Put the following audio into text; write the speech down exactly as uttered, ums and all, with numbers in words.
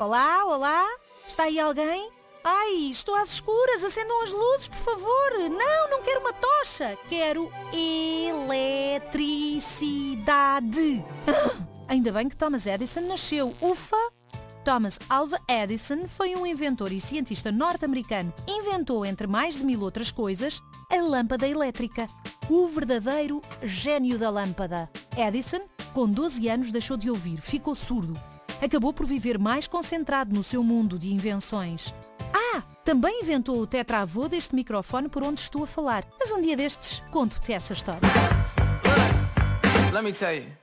Olá, olá? Está aí alguém? Ai, estou às escuras, acendam as luzes, por favor. Não, não quero uma tocha. Quero eletricidade. Ainda bem que Thomas Edison nasceu. Ufa! Thomas Alva Edison foi um inventor e cientista norte-americano. Inventou, entre mais de mil outras coisas, a lâmpada elétrica. O verdadeiro gênio da lâmpada. Edison, com doze anos, deixou de ouvir, ficou surdo. Acabou por viver mais concentrado no seu mundo de invenções. Ah, também inventou o tetravô deste microfone por onde estou a falar. Mas um dia destes, conto-te essa história. Let me tell you.